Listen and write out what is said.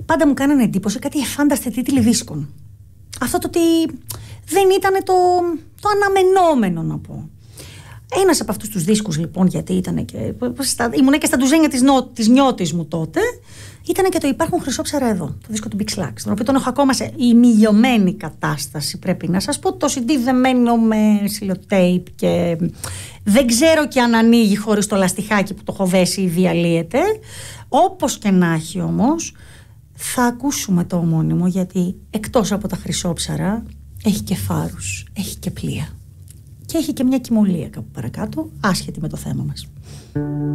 πάντα μου κάνανε εντύπωση κάτι εφάνταστε τίτλοι δίσκων. Αυτό το ότι δεν ήταν το αναμενόμενο, να πω. Ένας από αυτούς τους δίσκους, λοιπόν, γιατί ήμουνα και στα ντουζένια της νιώτης μου τότε, ήταν και το Υπάρχουν χρυσόψαρα εδώ, το δίσκο του Big Slug, τον οποίο τον έχω ακόμα σε ημιλιωμένη κατάσταση, πρέπει να σας πω. Το CD δεμένο με σιλοτέιπ και δεν ξέρω και αν ανοίγει χωρίς το λαστιχάκι που το έχω δέσει ή διαλύεται. Όπως και να έχει όμως, θα ακούσουμε το ομώνυμο, γιατί εκτός από τα χρυσόψαρα έχει και φάρους, έχει και πλοία και έχει και μια κυμολία κάπου παρακάτω, άσχετη με το θέμα μας.